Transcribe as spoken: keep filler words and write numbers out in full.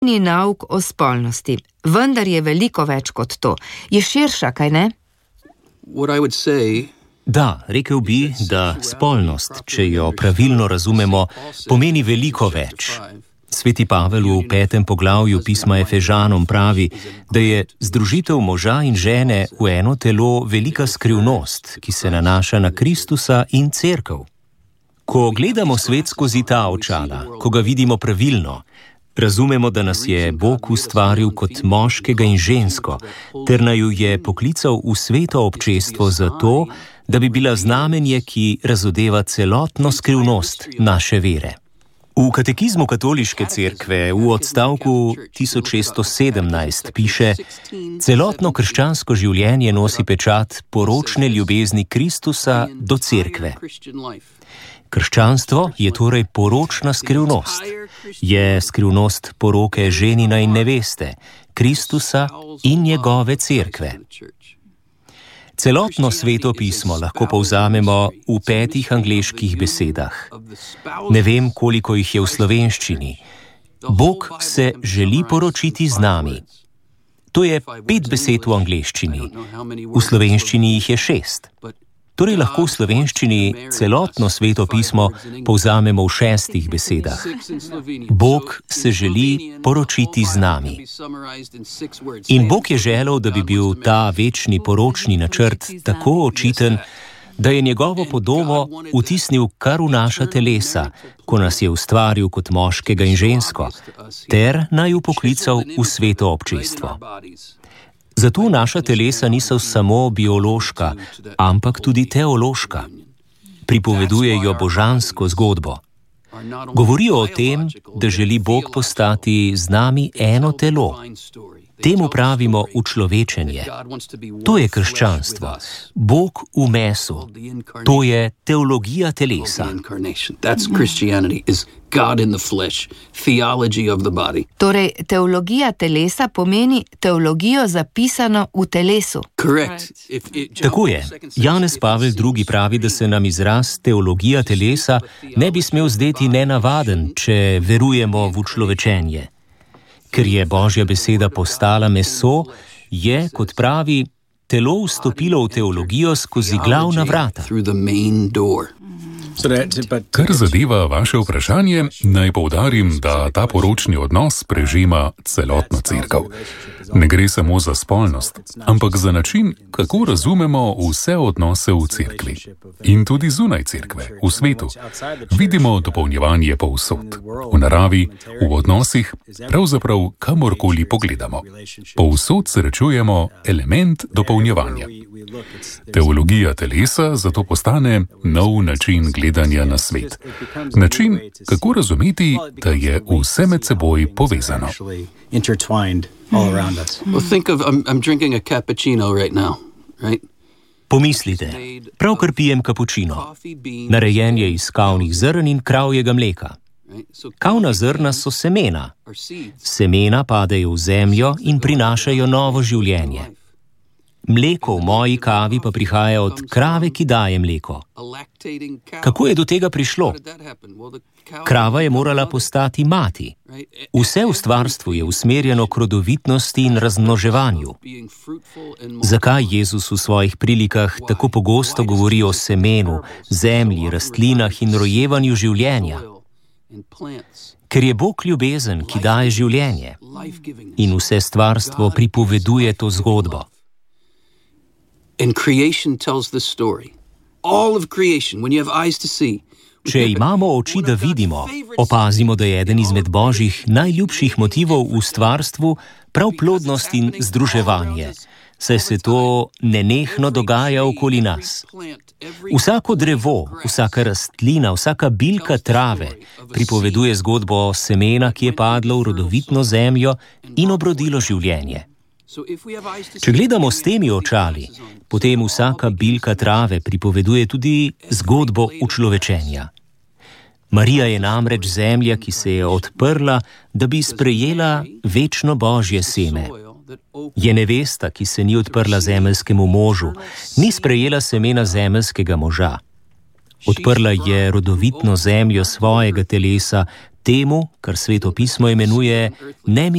Ni nauk o spolnosti, vendar je veliko več kot to. Je širša, kaj ne? Da, rekel bi, da spolnost, če jo pravilno razumemo, pomeni veliko več. Sveti Pavel v petem poglavju pisma Efežanom pravi, da je združitev moža in žene v eno telo velika skrivnost, ki se nanaša na Kristusa in cerkev. Ko gledamo svet skozi ta očala, ko ga vidimo pravilno, razumemo, da nas je Bog ustvaril kot moškega in žensko, ter naju je poklical v sveto občestvo zato, da bi bila znamenje, ki razodeva celotno skrivnost naše vere. V katekizmu katoliške cerkve v odstavku tisoč šeststo sedemnajst piše: celotno krščansko življenje nosi pečat poročne ljubezni Kristusa do cerkve. Krščanstvo je torej poročna skrivnost. Je skrivnost poroke ženina in neveste, Kristusa in njegove cerkve. Celotno sveto pismo lahko povzamemo v petih angleških besedah. Ne vem, koliko jih je v slovenščini. Bog se želi poročiti z nami. To je pet besed v angleščini. V slovenščini jih je šest. Torej lahko v slovenščini celotno sveto pismo povzamemo v šestih besedah. Bog se želi poročiti z nami. In Bog je želel, da bi bil ta večni poročni načrt tako očiten, da je njegovo podobo vtisnil kar v naša telesa, ko nas je ustvaril kot moškega in žensko, ter naju poklical v sveto občestvo. Zato naša telesa niso samo biološka, ampak tudi teološka. Pripovedujejo božansko zgodbo. Govorijo o tem, da želi Bog postati z nami eno telo. Temu pravimo učlovečenje. To je krščanstvo. Bog v mesu. To je teologija telesa. Torej, teologija telesa pomeni teologijo zapisano v telesu. Tako je. Janez Pavel drugi pravi, da se nam izraz teologija telesa ne bi smel zdeti nenavaden, če verujemo v učlovečenje. Ker je Božja beseda postala meso, je, kot pravi, telo vstopilo v teologijo skozi glavna vrata. Kar zadeva vaše vprašanje, naj poudarim, da ta poročni odnos prežema celotno cerkev. Ne gre samo za spolnost, ampak za način, kako razumemo vse odnose v cerkvi. In tudi zunaj cerkve, v svetu. Vidimo dopolnjevanje povsod. V naravi, v odnosih, pravzaprav kamorkoli pogledamo. Povsod srečujemo element dopolnjevanja. Teologija telesa zato postane nov način gledanja na svet. Način, kako razumeti, da je vse med seboj povezano. Pomislite, pravkar pijem kapučino. Narejen je iz kavnih zrn in kravjega mleka. Kavna zrna so semena. Semena padejo v zemljo in prinašajo novo življenje. Mleko v moji kavi pa prihaja od krave, ki daje mleko. Kako je do tega prišlo? Krava je morala postati mati. Vse v stvarstvu je usmerjeno k rodovitnosti in razmnoževanju. Zakaj Jezus v svojih prilikah tako pogosto govori o semenu, zemlji, rastlinah in rojevanju življenja? Ker je Bog ljubezen, ki daje življenje. In vse stvarstvo pripoveduje to zgodbo. And creation tells the story. All of creation, when you have eyes to see. Če imamo oči, da vidimo, opazimo, da je eden izmed Božjih najljubših motivov v stvarstvu prav plodnost in združevanje, saj se to nenehno dogaja okoli nas. Vsako drevo, vsaka rastlina, vsaka bilka trave pripoveduje zgodbo semena, ki je padlo v rodovitno zemljo in obrodilo življenje. Če gledamo s temi očali, potem vsaka bilka trave pripoveduje tudi zgodbo učlovečenja. Marija je namreč zemlja, ki se je odprla, da bi sprejela večno Božje seme. Je nevesta, ki se ni odprla zemeljskemu možu, ni sprejela semena zemeljskega moža. Odprla je rodovitno zemljo svojega telesa temu, kar Sveto pismo imenuje nemi